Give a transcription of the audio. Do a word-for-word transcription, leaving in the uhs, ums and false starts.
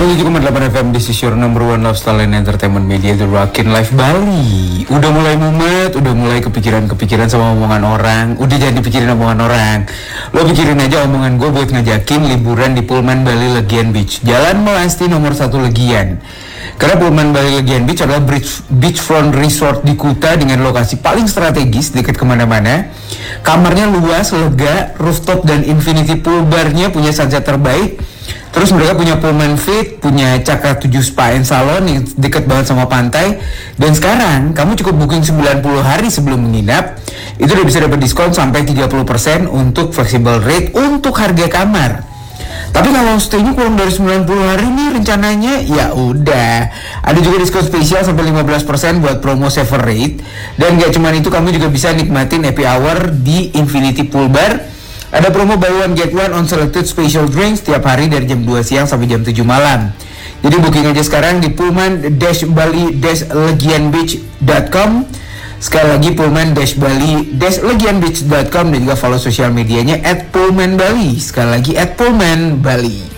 seratus tujuh koma delapan F M, this is your number one lifestyle and entertainment media, The Rockin' Life Bali. Udah mulai mumet, udah mulai kepikiran-kepikiran sama omongan orang. Udah jangan dipikirin omongan orang. Lo pikirin aja omongan gue buat ngajakin liburan di Pullman Bali Legian Beach, Jalan Melasti nomor satu Legian. Karena Pullman Bali Legian Beach adalah beach, beachfront resort di Kuta dengan lokasi paling strategis dekat kemana-mana. Kamarnya luas, lega, rooftop dan infinity pool barnya punya sunset terbaik. Terus mereka punya Pullman Fit, punya Cakra tujuh Spa and Salon yang dekat banget sama pantai. Dan sekarang kamu cukup booking sembilan puluh hari sebelum menginap, itu udah bisa dapat diskon sampai tiga puluh persen untuk flexible rate untuk harga kamar. Tapi kalau stay-nya kurang dari sembilan puluh hari nih rencananya, ya udah. Ada juga diskon spesial sampai lima belas persen buat promo saver rate. Dan gak cuma itu, kamu juga bisa nikmatin happy hour di Infinity Pool Bar. Ada promo buy one get one on selected special drinks tiap hari dari jam dua siang sampai jam tujuh malam. Jadi booking aja sekarang di pullman-bali-legian beach dot com. Sekali lagi pullman-bali-legian beach dot com, dan juga follow sosial medianya at pullman bali. Sekali lagi at pullman bali.